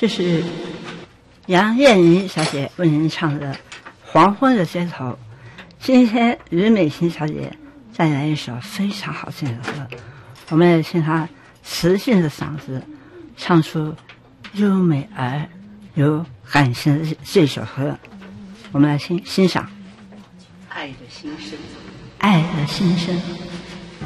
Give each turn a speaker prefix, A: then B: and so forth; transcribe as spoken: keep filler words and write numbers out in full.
A: 这是杨燕妮小姐为您唱的《黄昏的街头》。今天于美琴小姐再来一首非常好听的歌，我们也请她磁性的嗓子唱出优美而有感情的这首歌。我们来欣欣赏《
B: 爱的心声》。
A: 爱的心声。